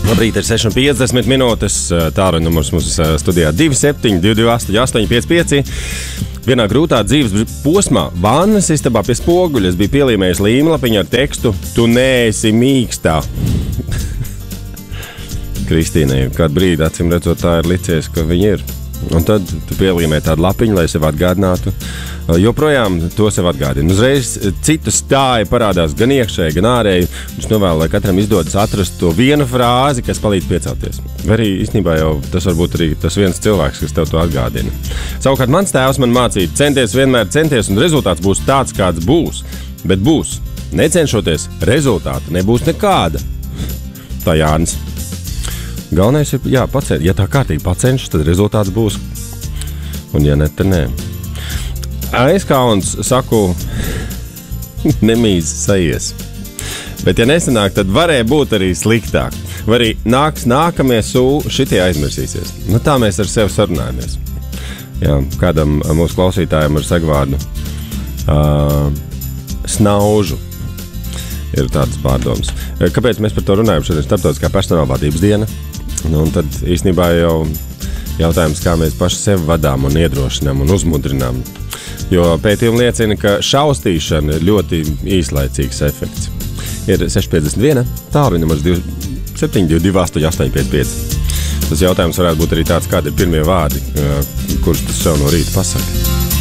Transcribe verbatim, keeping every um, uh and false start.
Labrīt, ir seši un piecdesmit minūtes. Tālruņa numurs mums studijā divi septiņi, divi divi astoņi, astoņi pieci pieci. Vienā grūtā dzīves posmā vannas istabā pie spoguļa es biju pielīmējis līmlapiņu ar tekstu Tu neesi mīkstā. Kristīnai, kādu brīdi acīm redzot tā ir licies, ka viņa ir. Un tad tu pielīmē tādu lapiņu, lai sev atgādinātu. Joprojām to sev atgādina. Uzreiz citu stāja parādās gan iekšēji, gan ārēji. Es novēlu, lai katram izdodas atrast to vienu frāzi, kas palīdz piecelties. Vai arī īstenībā jau tas var būt arī tas viens cilvēks, kas tev to atgādina. Savukārt mans tēvs man mācīja, centies vienmēr centies, un rezultāts būs tāds, kāds būs. Bet būs. Necenšoties, rezultāta nebūs nekāda. Tā Jānis. Galvenais ir, jā, pacen, ja tā kārtīgi pacenšas, tad rezultāts būs. Un ja ne, tad nē. Aizkauns saku, nemīzi sajies. Bet ja nesanāk, tad varēja būt arī sliktāk. Vai arī nāks nākamie sūli, šitie aizmirsīsies. Nu tā mēs ar sevi sarunājamies. Jā, kādam mūsu klausītājam ar segvārdu uh, snaužu ir tādas pārdomas. Kāpēc mēs par to runājam? Šodien starptautiskā personāla vadības diena. Nu, un tad īstenībā jau jautājums, kā mēs paši sevi vadām un iedrošinām un uzmudrinām. Jo pētījumi liecina, ka šaustīšana ir ļoti īslaicīgs efekts. Ir seši piecdesmit viens, tālruņa numurs divi septiņi, divi divi astoņi, astoņi pieci pieci. Tas jautājums varētu būt arī tāds, kādi ir pirmie vārdi, kurus tu sev no rīta pasaki.